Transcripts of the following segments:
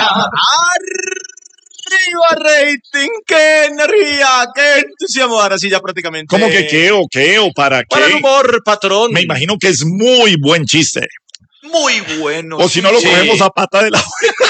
¡Arriba rating! ¡Qué energía! ¡Qué entusiasmo! Ahora sí ya prácticamente. ¿Cómo que qué o para qué? Para el humor, patrón. Me imagino que es muy buen chiste. Muy bueno. O si no lo cogemos a pata de la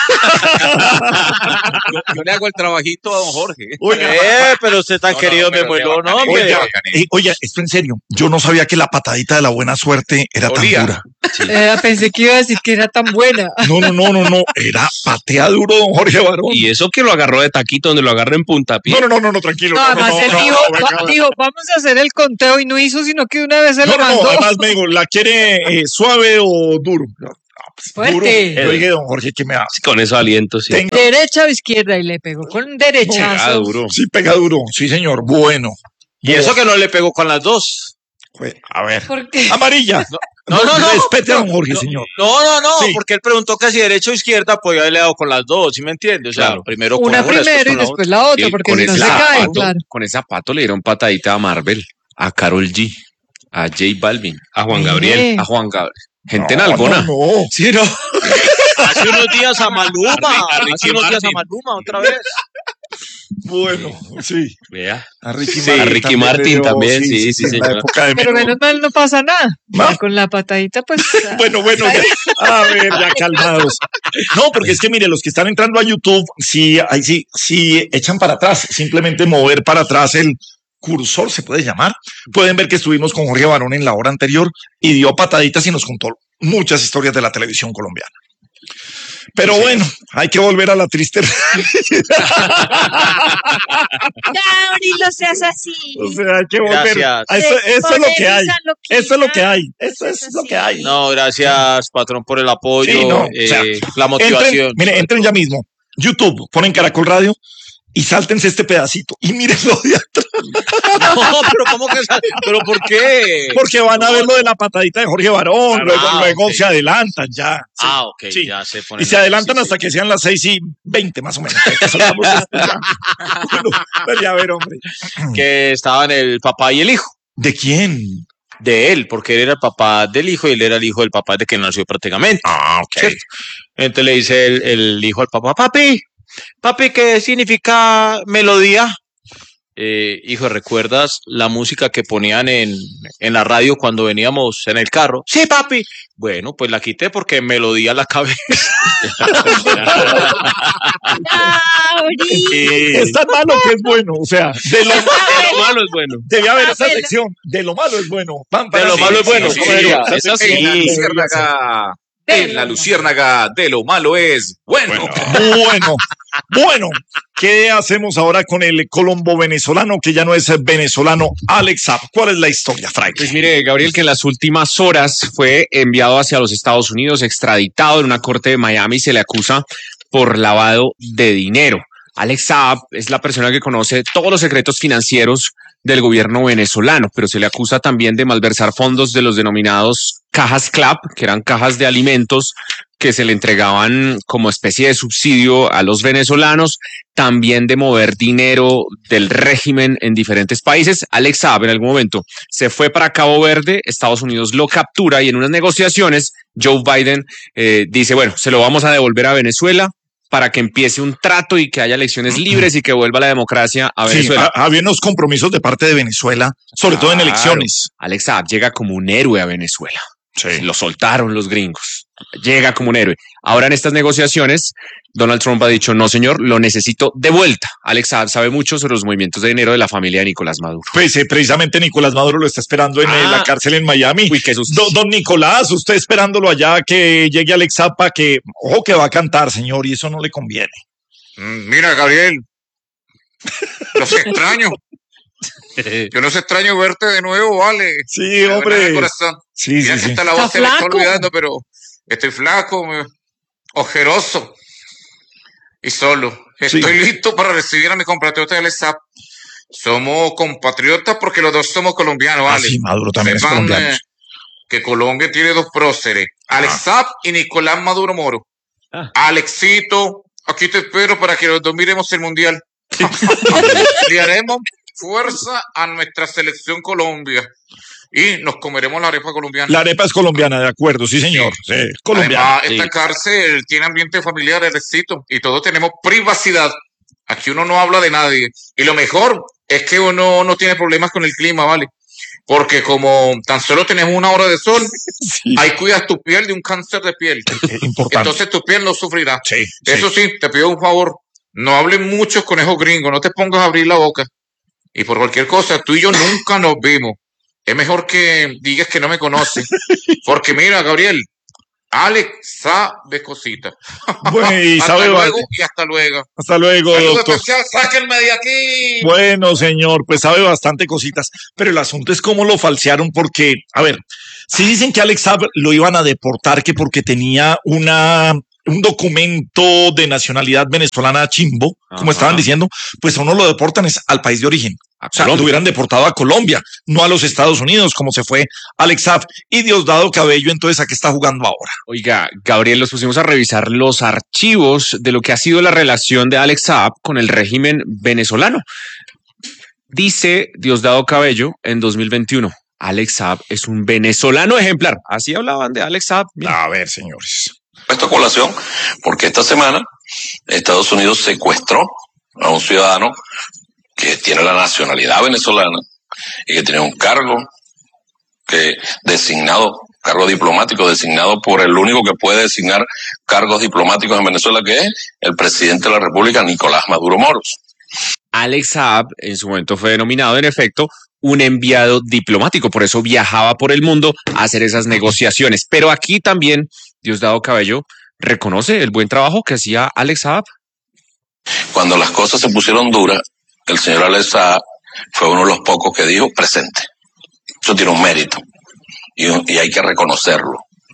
yo le hago el trabajito a don Jorge. Pero usted tan querido me muero, ¿no? Oye, esto en serio. Yo no sabía que la patadita de la buena suerte era tan dura. Sí. Pensé que iba a decir que era tan buena. No. Era patea duro, don Jorge Barón. Y eso que lo agarró de taquito, donde lo agarró en punta pie. No, tranquilo. No, además él dijo, vamos a hacer el conteo y no hizo, sino que una vez se lo mandó. Además me digo, ¿la quiere suave o duro? Fuerte. Yo dije, don Jorge, ¿qué me hace? Con esos alientos, sí. ¿Derecha o izquierda? Y le pegó con derechazo. Pega duro. Sí, pega duro. Sí, señor. Bueno. Y eso que no le pegó con las dos. A ver. ¿Por qué? Amarilla. No. Respete a don Jorge, señor. No, sí. porque él preguntó que si derecha o izquierda, podía haberle dado con las dos, ¿sí me entiendes? O sea, claro. primero con una primero y después la otra, porque si no se cae, claro. Con ese zapato le dieron patadita a Marvel, a Karol G, a J Balvin, a Juan Gabriel, Gente en Algona. No. Sí, no. Hace unos días a Maluma. Otra vez. Bueno, sí. Vea. A Ricky Martin también, sí. Pero menos mal no pasa nada. Con la patadita, pues. Bueno. A ver, ya calmados. No, porque es que mire, los que están entrando a YouTube, sí echan para atrás, simplemente mover para atrás el cursor, se puede llamar. Pueden ver que estuvimos con Jorge Barón en la hora anterior y dio pataditas y nos contó muchas historias de la televisión colombiana. Pero bueno, hay que volver a la triste realidad. Gabriel, no seas así. O sea, hay que volver. Eso es lo que hay. Eso es lo que hay. Eso es lo que hay. No, gracias, patrón, por el apoyo, Sí, la motivación. Entren ya mismo. YouTube, ponen Caracol Radio y sáltense este pedacito y mírenlo de atrás. No, pero ¿cómo que ¿pero por qué? Porque van a ver lo de la patadita de Jorge Barón, luego se adelantan ya. Ok, sí. ya se ponen. Y se adelantan hasta que sean las 6:20 más o menos. Bueno, pues ya ver, hombre. Que estaban el papá y el hijo. ¿De quién? De él, porque él era el papá del hijo y él era el hijo del papá de que nació prácticamente. Ok. ¿Cierto? Entonces le dice el hijo al papá, papi, ¿qué significa melodía? Hijo, ¿recuerdas la música que ponían en la radio cuando veníamos en el carro? Sí, papi. Bueno, pues la quité porque melodía la cabeza. Es tan malo que es bueno. O sea, de lo malo es bueno. Debe haber esa sección. De lo malo es bueno. De lo malo es bueno. Es así. En la luciérnaga de lo malo es bueno. Bueno, ¿qué hacemos ahora con el colombo venezolano que ya no es venezolano, Alex Saab? ¿Cuál es la historia, Frank? Pues mire, Gabriel, que en las últimas horas fue enviado hacia los Estados Unidos, extraditado en una corte de Miami y se le acusa por lavado de dinero. Alex Saab es la persona que conoce todos los secretos financieros del gobierno venezolano, pero se le acusa también de malversar fondos de los denominados cajas CLAP, que eran cajas de alimentos que se le entregaban como especie de subsidio a los venezolanos, también de mover dinero del régimen en diferentes países. Alex Saab en algún momento se fue para Cabo Verde, Estados Unidos lo captura y en unas negociaciones Joe Biden dice, bueno, se lo vamos a devolver a Venezuela para que empiece un trato y que haya elecciones libres y que vuelva la democracia a Venezuela. Sí, había unos compromisos de parte de Venezuela, sobre todo en elecciones. Alex Saab llega como un héroe a Venezuela. Sí. Lo soltaron los gringos. Llega como un héroe. Ahora en estas negociaciones, Donald Trump ha dicho, no señor, lo necesito de vuelta. Alex Saab sabe mucho sobre los movimientos de dinero de la familia de Nicolás Maduro. Pues precisamente Nicolás Maduro lo está esperando en la cárcel en Miami. Uy, qué susto. Don Nicolás, usted esperándolo allá que llegue Alex Saab para que, ojo que va a cantar, señor, y eso no le conviene. Mira, Gabriel, los extraño. Yo los extraño verte de nuevo, vale. Sí, hombre. Sí, mira que esta la voz se me está olvidando, pero estoy flaco, ojeroso y solo. Estoy listo para recibir a mi compatriota Alex Saab. Somos compatriotas porque los dos somos colombianos, ¿vale? Sí, Maduro también es colombiano. Que Colombia tiene dos próceres, Alex Saab y Nicolás Maduro Moro. Alexito, aquí te espero para que los dos miremos el mundial. Le haremos fuerza a nuestra selección Colombia. y nos comeremos la arepa colombiana. La arepa es colombiana, de acuerdo, sí, señor. Sí, colombiana. Además, esta cárcel tiene ambiente familiar, éxito, y todos tenemos privacidad. Aquí uno no habla de nadie. Y lo mejor es que uno no tiene problemas con el clima, ¿vale? Porque como tan solo tenemos 1 hora de sol, Sí. ahí cuidas tu piel de un cáncer de piel. Importante. Entonces tu piel no sufrirá. Sí, Eso sí, te pido un favor, no hables muchos conejos gringos, no te pongas a abrir la boca. Y por cualquier cosa, tú y yo nunca nos vimos. Es mejor que digas que no me conoces. Porque mira, Gabriel, Alex sabe cositas. Bueno, y Hasta sabe luego y hasta luego. Hasta luego, Saludos doctor. especial, sáquenme de aquí. Bueno, señor, pues sabe bastante cositas, pero el asunto es cómo lo falsearon porque, a ver, si dicen que Alex Saab lo iban a deportar que porque tenía un documento de nacionalidad venezolana chimbo, como estaban diciendo, pues a uno lo deportan es al país de origen. O sea, lo hubieran deportado a Colombia, no a los Estados Unidos, como se fue Alex Saab. Y Diosdado Cabello, entonces, ¿a qué está jugando ahora? Oiga, Gabriel, los pusimos a revisar los archivos de lo que ha sido la relación de Alex Saab con el régimen venezolano. Dice Diosdado Cabello en 2021, Alex Saab es un venezolano ejemplar. Así hablaban de Alex Saab. Mira. A ver, señores. Esto a colación porque esta semana Estados Unidos secuestró a un ciudadano que tiene la nacionalidad venezolana y que tiene un cargo cargo diplomático designado por el único que puede designar cargos diplomáticos en Venezuela, que es el presidente de la República, Nicolás Maduro Moros. Alex Saab en su momento fue denominado, en efecto, un enviado diplomático, por eso viajaba por el mundo a hacer esas negociaciones. Pero aquí también Diosdado Cabello reconoce el buen trabajo que hacía Alex Saab. Cuando las cosas se pusieron duras, el señor Alex Saab fue uno de los pocos que dijo presente. Eso tiene un mérito y hay que reconocerlo.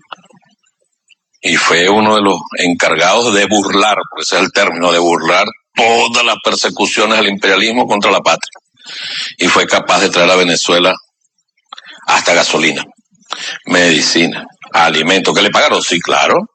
Y fue uno de los encargados de burlar, porque ese es el término, de burlar todas las persecuciones al imperialismo contra la patria. Y fue capaz de traer a Venezuela hasta gasolina, medicina, alimentos. ¿Que le pagaron? Sí, claro.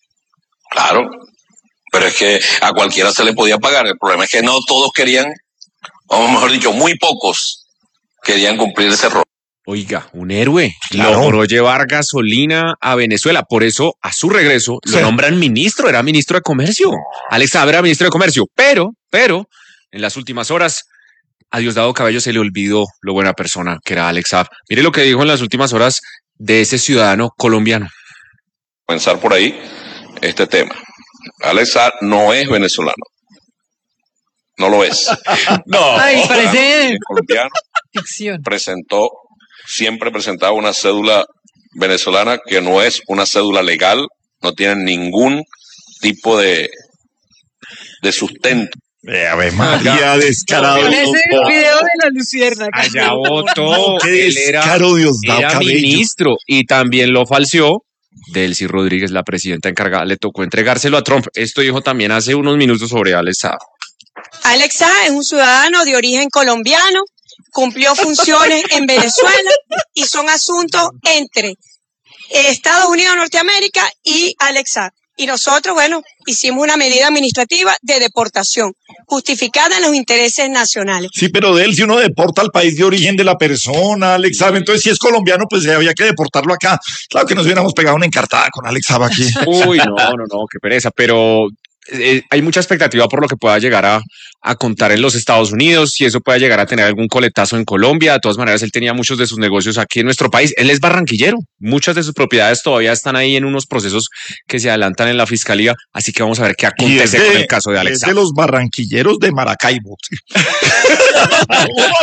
Pero es que a cualquiera se le podía pagar. El problema es que no todos querían, o mejor dicho, muy pocos querían cumplir ese rol. Oiga, un héroe. Claro. Logró llevar gasolina a Venezuela. Por eso, a su regreso, lo nombran ministro. Era ministro de Comercio. Alex Saab era ministro de Comercio. Pero, en las últimas horas, a Diosdado Cabello se le olvidó lo buena persona que era Alex Saab. Mire lo que dijo en las últimas horas de ese ciudadano colombiano. Comenzar por ahí este tema. Alex Saab no es venezolano. No lo es. No. Ay, parece Es colombiano. ficción. Siempre presentaba una cédula venezolana que no es una cédula legal, no tiene ningún tipo de sustento. A ver, María, descarado. Con ese video de la luciérnaga. Allá votó. Qué Él era descaro, Diosdado era Cabello. ministro y también lo falseó. Delcy Rodríguez, la presidenta encargada, le tocó entregárselo a Trump. Esto dijo también hace unos minutos sobre Alex Saab. Alex Saab es un ciudadano de origen colombiano, cumplió funciones en Venezuela y son asuntos entre Estados Unidos de Norteamérica y Alex Saab. Y nosotros, bueno, hicimos una medida administrativa de deportación, justificada en los intereses nacionales. Sí, pero de él, si uno deporta al país de origen de la persona, Alex Saab, entonces si es colombiano, pues había que deportarlo acá. Claro que nos hubiéramos pegado una encartada con Alex Saab aquí. Uy, no, qué pereza, pero hay mucha expectativa por lo que pueda llegar a contar en los Estados Unidos, si eso pueda llegar a tener algún coletazo en Colombia. De todas maneras, él tenía muchos de sus negocios aquí en nuestro país. Él es barranquillero, muchas de sus propiedades todavía están ahí en unos procesos que se adelantan en la fiscalía, así que vamos a ver qué acontece con el caso de Alex Es Saab. de los barranquilleros de Maracaibo.